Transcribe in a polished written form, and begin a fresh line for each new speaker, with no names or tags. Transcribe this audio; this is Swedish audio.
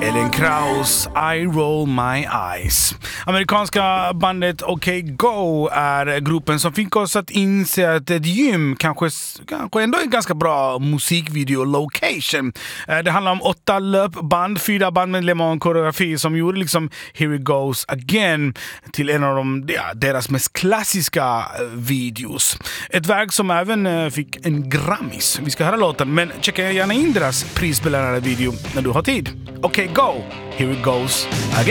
Ellen Krauss, I Roll My Eyes. Amerikanska bandet OK Go är gruppen som fick oss att inse att ett gym kanske ändå är en ganska bra musikvideo location. Det handlar om 8 löpband, 4 bandmedlemmar och en koreografi som gjorde liksom Here It Goes Again till en av deras mest klassiska videos. Ett verk som även fick en Grammis. Vi ska höra låten, men checka gärna in deras prisbelönade video när du har tid. OK Go, Here It Goes Again.